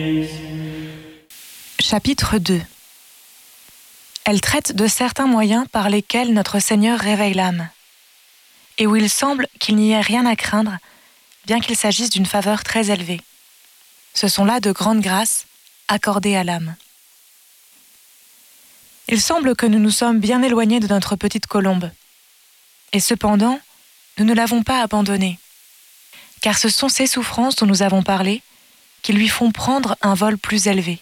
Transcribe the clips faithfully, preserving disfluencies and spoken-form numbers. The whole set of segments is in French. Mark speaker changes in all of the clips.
Speaker 1: Chapitre deux. Elle traite de certains moyens par lesquels notre Seigneur réveille l'âme, et où il semble qu'il n'y ait rien à craindre, bien qu'il s'agisse d'une faveur très élevée. Ce sont là de grandes grâces accordées à l'âme. Il semble que nous nous sommes bien éloignés de notre petite colombe, et cependant, nous ne l'avons pas abandonnée, car ce sont ces souffrances dont nous avons parlé qui lui font prendre un vol plus élevé.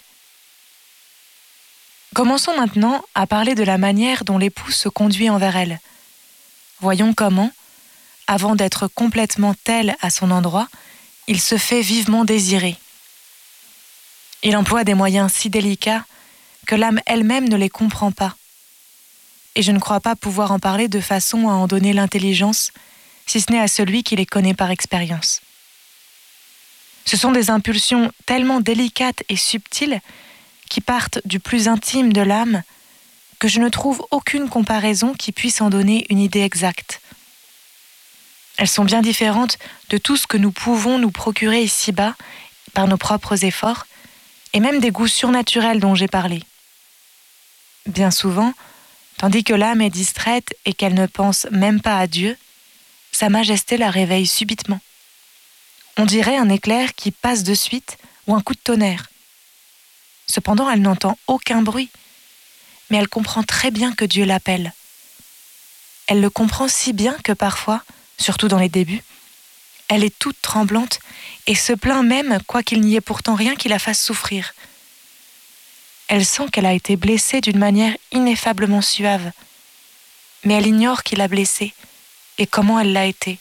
Speaker 1: Commençons maintenant à parler de la manière dont l'époux se conduit envers elle. Voyons comment, avant d'être complètement tel à son endroit, il se fait vivement désirer. Il emploie des moyens si délicats que l'âme elle-même ne les comprend pas. Et je ne crois pas pouvoir en parler de façon à en donner l'intelligence, si ce n'est à celui qui les connaît par expérience. Ce sont des impulsions tellement délicates et subtiles qui partent du plus intime de l'âme que je ne trouve aucune comparaison qui puisse en donner une idée exacte. Elles sont bien différentes de tout ce que nous pouvons nous procurer ici-bas par nos propres efforts, et même des goûts surnaturels dont j'ai parlé. Bien souvent, tandis que l'âme est distraite et qu'elle ne pense même pas à Dieu, Sa Majesté la réveille subitement. On dirait un éclair qui passe de suite ou un coup de tonnerre. Cependant, elle n'entend aucun bruit, mais elle comprend très bien que Dieu l'appelle. Elle le comprend si bien que parfois, surtout dans les débuts, elle est toute tremblante et se plaint même, quoiqu'il n'y ait pourtant rien qui la fasse souffrir. Elle sent qu'elle a été blessée d'une manière ineffablement suave, mais elle ignore qui l'a blessée et comment elle l'a été.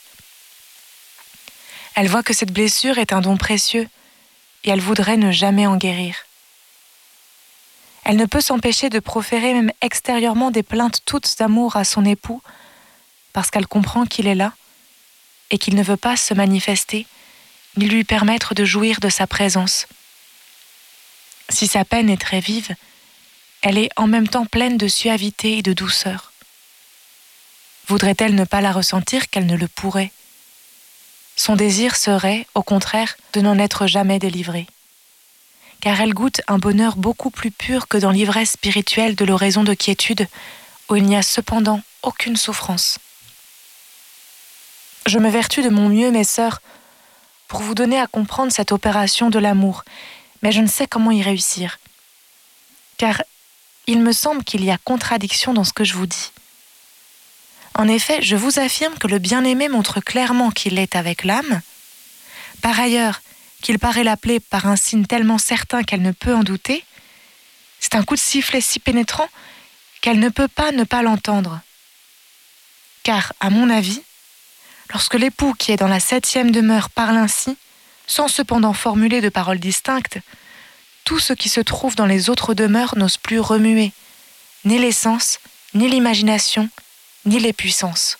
Speaker 1: Elle voit que cette blessure est un don précieux et elle voudrait ne jamais en guérir. Elle ne peut s'empêcher de proférer même extérieurement des plaintes toutes d'amour à son époux parce qu'elle comprend qu'il est là et qu'il ne veut pas se manifester ni lui permettre de jouir de sa présence. Si sa peine est très vive, elle est en même temps pleine de suavité et de douceur. Voudrait-elle ne pas la ressentir qu'elle ne le pourrait? Son désir serait, au contraire, de n'en être jamais délivrée. Car elle goûte un bonheur beaucoup plus pur que dans l'ivresse spirituelle de l'oraison de quiétude, où il n'y a cependant aucune souffrance. Je me vertue de mon mieux, mes sœurs, pour vous donner à comprendre cette opération de l'amour, mais je ne sais comment y réussir. Car il me semble qu'il y a contradiction dans ce que je vous dis. En effet, je vous affirme que le bien-aimé montre clairement qu'il est avec l'âme. Par ailleurs, qu'il paraît l'appeler par un signe tellement certain qu'elle ne peut en douter, c'est un coup de sifflet si pénétrant qu'elle ne peut pas ne pas l'entendre. Car, à mon avis, lorsque l'époux qui est dans la septième demeure parle ainsi, sans cependant formuler de paroles distinctes, tout ce qui se trouve dans les autres demeures n'ose plus remuer, ni les sens, ni l'imagination, ni les puissances.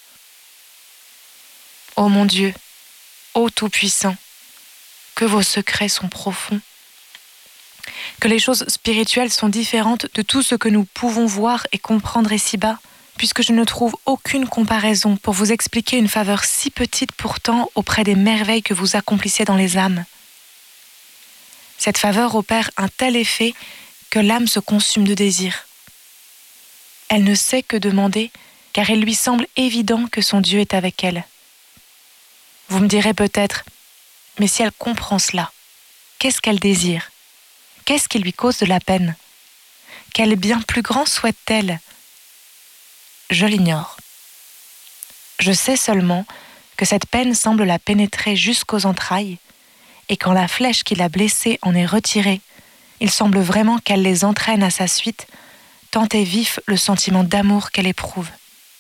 Speaker 1: Ô mon Dieu, ô Tout-Puissant, que vos secrets sont profonds, que les choses spirituelles sont différentes de tout ce que nous pouvons voir et comprendre ici-bas, puisque je ne trouve aucune comparaison pour vous expliquer une faveur si petite pourtant auprès des merveilles que vous accomplissez dans les âmes. Cette faveur opère un tel effet que l'âme se consume de désir. Elle ne sait que demander, car il lui semble évident que son Dieu est avec elle. Vous me direz peut-être, mais si elle comprend cela, qu'est-ce qu'elle désire? Qu'est-ce qui lui cause de la peine? Quel bien plus grand souhaite-t-elle? Je l'ignore. Je sais seulement que cette peine semble la pénétrer jusqu'aux entrailles, et quand la flèche qui l'a blessée en est retirée, il semble vraiment qu'elle les entraîne à sa suite, tant est vif le sentiment d'amour qu'elle éprouve.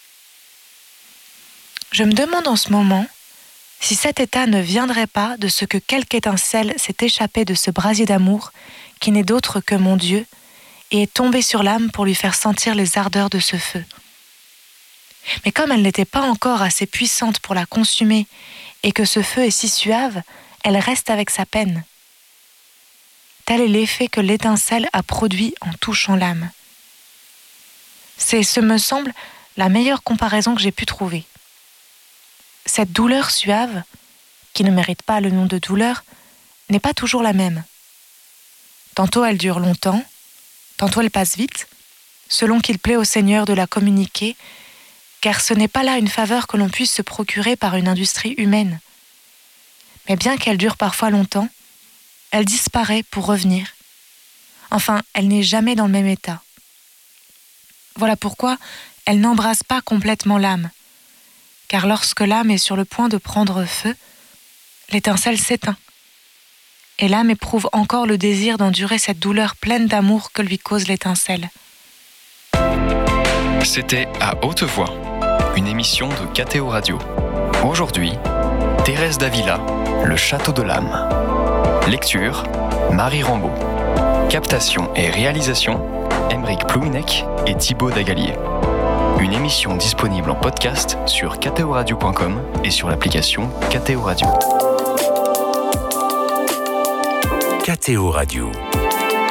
Speaker 1: Je me demande en ce moment si cet état ne viendrait pas de ce que quelque étincelle s'est échappée de ce brasier d'amour qui n'est d'autre que mon Dieu et est tombée sur l'âme pour lui faire sentir les ardeurs de ce feu. Mais comme elle n'était pas encore assez puissante pour la consumer et que ce feu est si suave, elle reste avec sa peine. Tel est l'effet que l'étincelle a produit en touchant l'âme. C'est, ce me semble, la meilleure comparaison que j'ai pu trouver. Cette douleur suave, qui ne mérite pas le nom de douleur, n'est pas toujours la même. Tantôt elle dure longtemps, tantôt elle passe vite, selon qu'il plaît au Seigneur de la communiquer, car ce n'est pas là une faveur que l'on puisse se procurer par une industrie humaine. Mais bien qu'elle dure parfois longtemps, elle disparaît pour revenir. Enfin, elle n'est jamais dans le même état. Voilà pourquoi elle n'embrase pas complètement l'âme, car lorsque l'âme est sur le point de prendre feu, l'étincelle s'éteint. Et l'âme éprouve encore le désir d'endurer cette douleur pleine d'amour que lui cause l'étincelle.
Speaker 2: C'était À Haute Voix, une émission de K T O Radio. Aujourd'hui, Thérèse d'Avila, Le Château de l'âme. Lecture, Marie Rambaud. Captation et réalisation, Aymeric Plouinec et Thibaut Dagalier. Une émission disponible en podcast sur k t o radio point com et sur l'application K T O Radio.
Speaker 3: K T O Radio.